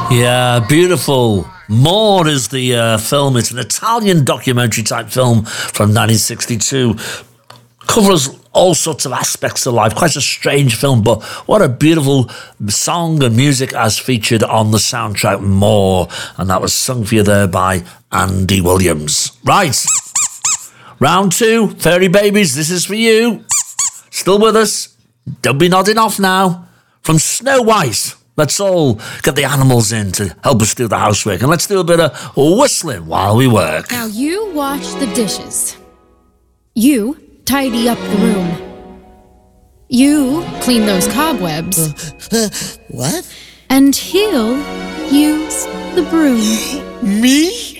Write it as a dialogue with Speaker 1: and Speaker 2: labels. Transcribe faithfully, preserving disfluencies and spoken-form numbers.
Speaker 1: Yeah, beautiful. More is the uh, film. It's an Italian documentary type film from nineteen sixty-two. Covers all sorts of aspects of life. Quite a strange film, but what a beautiful song and music as featured on the soundtrack, More. And that was sung for you there by Andy Williams. Right. Round two, Fairy Babies, this is for you. Still with us? Don't be nodding off now. From Snow White. Let's all get the animals in to help us do the housework. And let's do a bit of whistling while we work.
Speaker 2: Now you wash the dishes. You tidy up the room. You clean those cobwebs.
Speaker 3: Uh, uh, what?
Speaker 2: And he'll use the broom.
Speaker 3: Me?